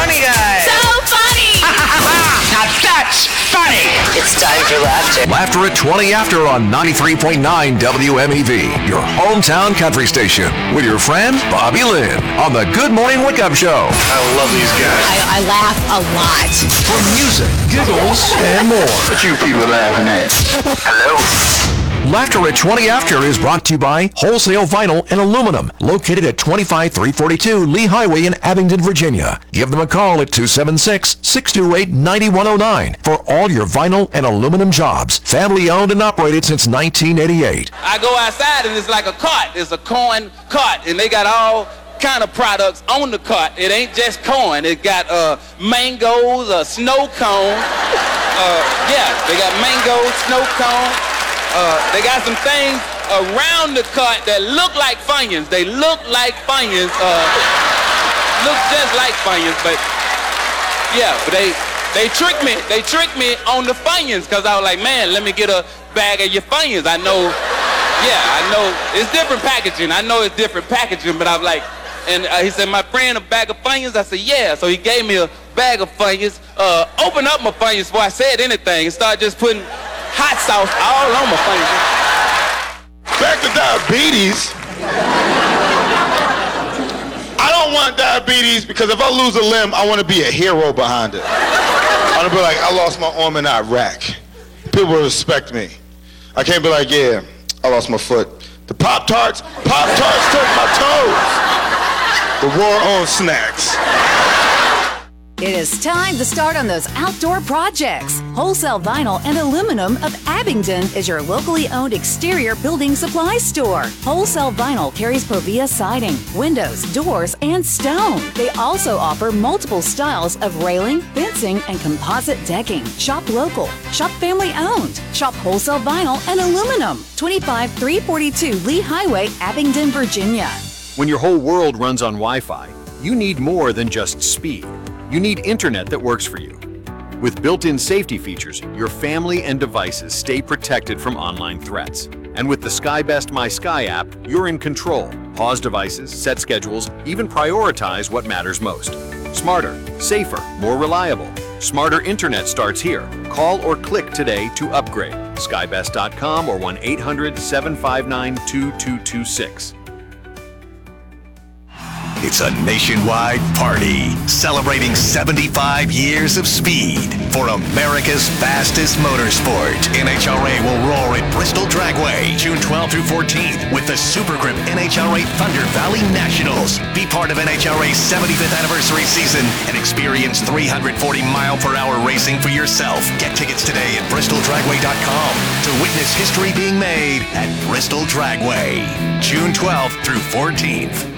funny guy. So funny. Now that's funny. It's time for laughter. Laughter at 20 after on 93.9 WMEV, your hometown country station, with your friend Bobby Lynn on the Good Morning Wake Up Show. I love these guys. I laugh a lot. For music, giggles, and more. What you people laughing at? Hello? Laughter at 20 After is brought to you by Wholesale Vinyl and Aluminum, located at 25342 Lee Highway in Abingdon, Virginia. Give them a call at 276-628-9109 for all your vinyl and aluminum jobs. Family owned and operated since 1988. I go outside and it's like a cart. It's a corn cart, and they got all kind of products on the cart. It ain't just corn. It got mangoes, a snow cone. They got mangoes, snow cone. They got some things around the cart that look like Funyuns. They look like Funyuns. Look just like Funyuns, but yeah, but they tricked me. They tricked me on the Funyuns, because I was like, man, let me get a bag of your Funyuns. I know it's different packaging. I know it's different packaging, but I'm like, and he said, my friend, a bag of Funyuns? I said, yeah. So he gave me a bag of Funyuns. Open up my Funyuns before I said anything, and start just putting hot sauce all on my Funyuns. Back to diabetes. I don't want diabetes because if I lose a limb, I want to be a hero behind it. I want to be like, I lost my arm in Iraq. People will respect me. I can't be like, yeah, I lost my foot. The Pop-Tarts took my toes. The war on snacks. It is time to start on those outdoor projects. Wholesale Vinyl and Aluminum of Abingdon is your locally owned exterior building supply store. Wholesale Vinyl carries Provia siding, windows, doors, and stone. They also offer multiple styles of railing, fencing, and composite decking. Shop local. Shop family owned. Shop Wholesale Vinyl and Aluminum. 25342 Lee Highway, Abingdon, Virginia. When your whole world runs on Wi-Fi, you need more than just speed. You need internet that works for you. With built-in safety features, your family and devices stay protected from online threats. And with the SkyBest My Sky app, you're in control. Pause devices, set schedules, even prioritize what matters most. Smarter, safer, more reliable. Smarter internet starts here. Call or click today to upgrade. Skybest.com or 1-800-759-2226. It's a nationwide party celebrating 75 years of speed for America's fastest motorsport. NHRA will roar at Bristol Dragway June 12th through 14th with the Super Grip NHRA Thunder Valley Nationals. Be part of NHRA's 75th anniversary season and experience 340-mile-per-hour racing for yourself. Get tickets today at BristolDragway.com to witness history being made at Bristol Dragway June 12th through 14th.